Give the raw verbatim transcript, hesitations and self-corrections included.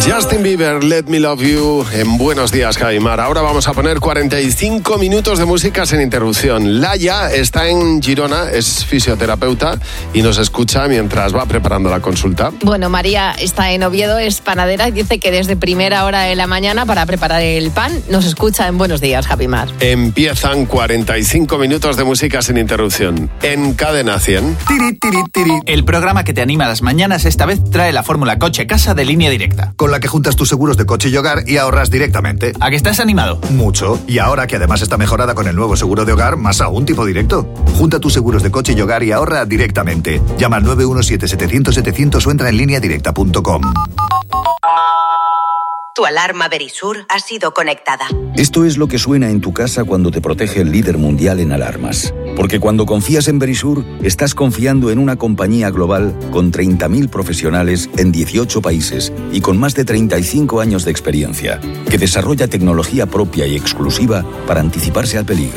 Justin Bieber, Let Me Love You, en Buenos Días, Javimar. Ahora vamos a poner cuarenta y cinco minutos de música sin interrupción. Laia está en Girona, es fisioterapeuta y nos escucha mientras va preparando la consulta. Bueno, María está en Oviedo, es panadera y dice que desde primera hora de la mañana para preparar el pan nos escucha en Buenos Días, Javimar. Empiezan cuarenta y cinco minutos de música sin interrupción en Cadena cien. Tiri, tiri, tiri. El programa que te anima a las mañanas esta vez trae la fórmula coche-casa de Línea Directa. Con la que juntas tus seguros de coche y hogar y ahorras directamente. ¿A que estás animado? Mucho. Y ahora que además está mejorada con el nuevo seguro de hogar, más aún tipo directo. Junta tus seguros de coche y hogar y ahorra directamente. Llama al nueve uno siete, setecientos, setecientos o entra en línea directa punto com. Tu alarma Verisur ha sido conectada. Esto es lo que suena en tu casa cuando te protege el líder mundial en alarmas. Porque cuando confías en Verisur, estás confiando en una compañía global con treinta mil profesionales en dieciocho países y con más de treinta y cinco años de experiencia, que desarrolla tecnología propia y exclusiva para anticiparse al peligro.